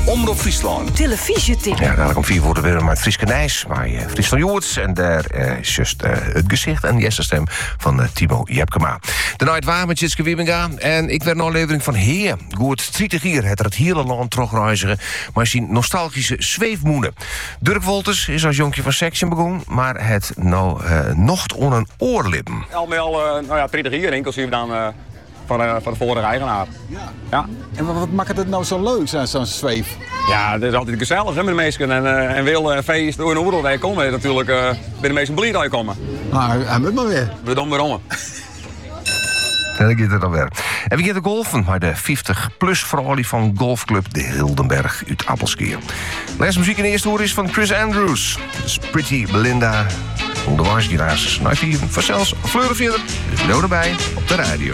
Omroep Friesland. Televisietip. Ja, dadelijk om 4 worden we weer met Frieske Nijs. Maar Friesland Joerts. En daar is juist het gezicht en de eerste stem van Timo Jepkema. De Night Waar met Jitske Wiebenga. En ik werd een aflevering van Heer. Goed 30 jaar het hele land terugreizigen. Maar zien nostalgische zweefmoenen. Dirk Wolters is als jonkje van Section begonnen. Maar het nocht on een oorlippen. Al 30 jaar inclusief dan van de vorige eigenaar. Ja. En wat maakt het nou zo leuk, zo'n zweef? Ja, het is altijd gezellig hè, met de meesten. En wil feest door een oorlog komen natuurlijk bij de meesten blij dat je komen. Nou, hij moet maar weer. We doen weer om. En dan gaat het dan weer. En we gaan de golfen bij de 50-plus vrouw van golfclub De Hildenberg uit Appelskeer. Les muziek in de eerste hoor is van Chris Andrews. Dus Pretty Belinda. Onderwijsgiraars. Nou, 4 voor zelfs Fleuren verder. Dus nou erbij op de radio.